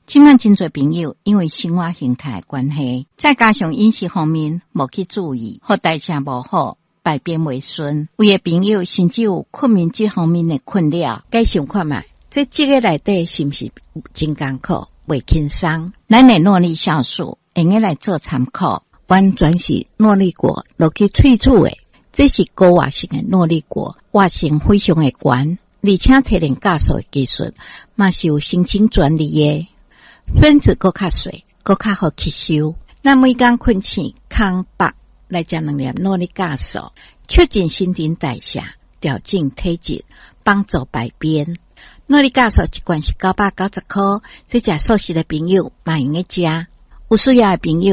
即满真侪朋友因为生活形态的关系，再加上饮食方面无去注意，或代谢无好，排便未顺，有的朋友甚至有困眠这方面的困扰。该想看卖，这个内底是不是真艰苦，袂轻松？咱的诺丽酵素用来做参考，完全是诺丽果落去萃取的，这是高活性的诺丽果，活性非常的高，而且提炼酵素的技术嘛是有申请专利的。分子更较细，更较好吸收。咱每天困醒，空腹来食2粒诺丽酵素，促进新陈代谢，调整体质，帮助排便。诺丽酵素一罐是990块，这食素食的朋友嘛用得食，有需要的朋友